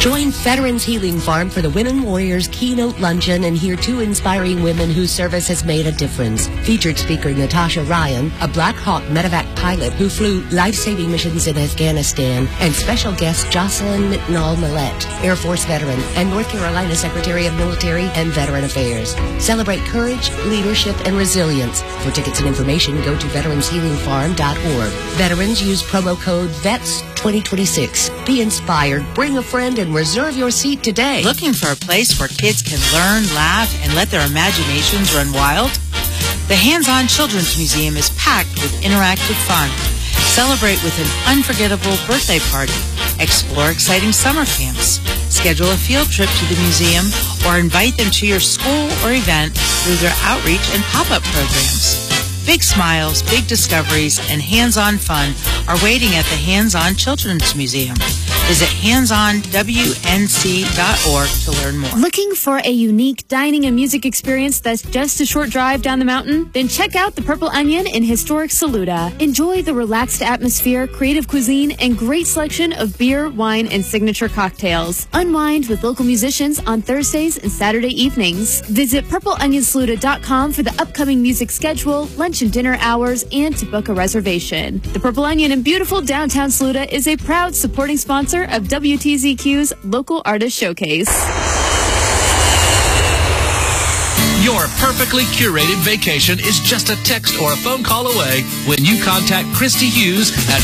Join Veterans Healing Farm for the Women Warriors Keynote Luncheon and hear two inspiring women whose service has made a difference. Featured speaker Natasha Ryan, a Black Hawk medevac pilot who flew life-saving missions in Afghanistan, and special guest Jocelyn McNall Millette, Air Force veteran and North Carolina Secretary of Military and Veteran Affairs. Celebrate courage, leadership, and resilience. For tickets and information, go to veteranshealingfarm.org. Veterans use promo code VETS2026. Be inspired, bring a friend, and reserve your seat today. Looking for a place where kids can learn, laugh, and let their imaginations run wild? The Hands-On Children's Museum is packed with interactive fun. Celebrate with an unforgettable birthday party. Explore exciting summer camps. Schedule a field trip to the museum or invite them to your school or event through their outreach and pop-up programs. Big smiles, big discoveries, and hands-on fun are waiting at the Hands-On Children's Museum. Visit handsonwnc.org to learn more. Looking for a unique dining and music experience that's just a short drive down the mountain? Then check out the Purple Onion in historic Saluda. Enjoy the relaxed atmosphere, creative cuisine, and great selection of beer, wine, and signature cocktails. Unwind with local musicians on Thursdays and Saturday evenings. Visit purpleonionsaluda.com for the upcoming music schedule, lunch and dinner hours, and to book a reservation. The Purple Onion in beautiful downtown Saluda is a proud supporting sponsor of WTZQ's Local Artist Showcase. Your perfectly curated vacation is just a text or a phone call away when you contact Christy Hughes at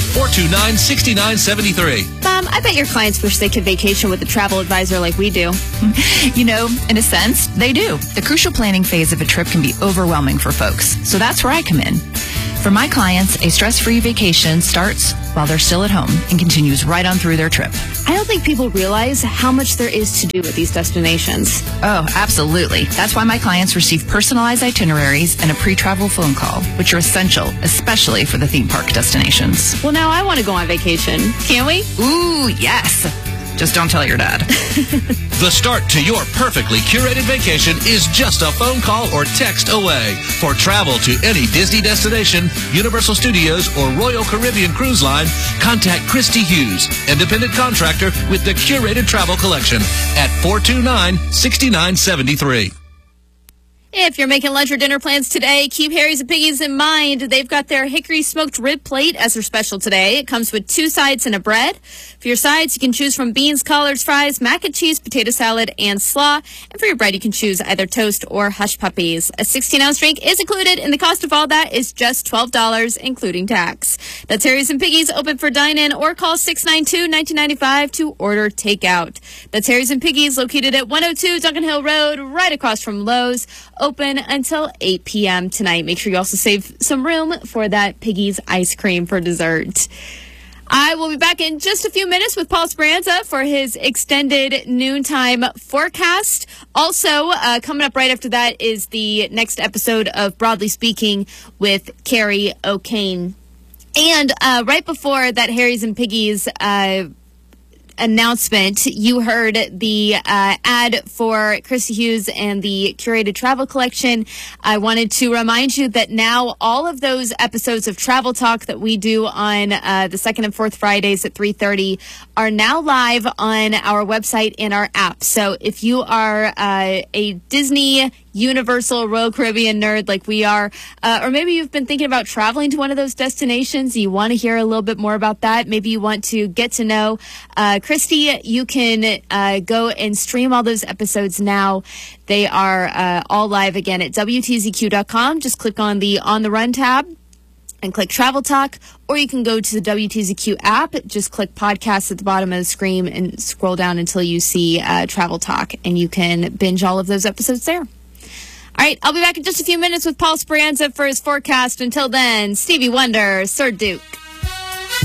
429-6973. Mom, I bet your clients wish they could vacation with a travel advisor like we do. You know, in a sense, they do. The crucial planning phase of a trip can be overwhelming for folks, so that's where I come in. For my clients, a stress-free vacation starts while they're still at home and continues right on through their trip. I don't think people realize how much there is to do at these destinations. Oh, absolutely. That's why my clients receive personalized itineraries and a pre-travel phone call, which are essential, especially for the theme park destinations. Well, now I want to go on vacation. Can we? Ooh, yes. Just don't tell your dad. The start to your perfectly curated vacation is just a phone call or text away. For travel to any Disney destination, Universal Studios, or Royal Caribbean Cruise Line, contact Christy Hughes, independent contractor with the Curated Travel Collection at 429-6973. If you're making lunch or dinner plans today, keep Harry's and Piggy's in mind. They've got their hickory smoked rib plate as their special today. It comes with 2 sides and a bread. For your sides, you can choose from beans, collards, fries, mac and cheese, potato salad, and slaw. And for your bread, you can choose either toast or hush puppies. A 16-ounce drink is included, and the cost of all that is just $12, including tax. That's Harry's and Piggy's, open for dine-in, or call 692-1995 to order takeout. That's Harry's and Piggy's, located at 102 Duncan Hill Road, right across from Lowe's. Open until 8 p.m. tonight. Make sure you also save some room for that Piggy's ice cream for dessert. I will be back in just a few minutes with Paul Speranza for his extended noontime forecast. Also, coming up right after that is the next episode of Broadly Speaking with Carrie O'Kane. And right before that Harry's and Piggy's announcement, you heard the ad for Christy Hughes and the Curated Travel Collection. I wanted to remind you that now all of those episodes of Travel Talk that we do on the second and fourth Fridays at 3:30 are now live on our website and our app. So if you are a Disney, Universal, Royal Caribbean nerd like we are, or maybe you've been thinking about traveling to one of those destinations, you want to hear a little bit more about that, maybe you want to get to know Christy, you can go and stream all those episodes now. They are all live again at WTZQ.com. Just click on the On the Run tab and click Travel Talk, or you can go to the WTZQ app, just click Podcasts at the bottom of the screen and scroll down until you see Travel Talk, and you can binge all of those episodes there. All right, I'll be back in just a few minutes with Paul Speranza for his forecast. Until then, Stevie Wonder, Sir Duke.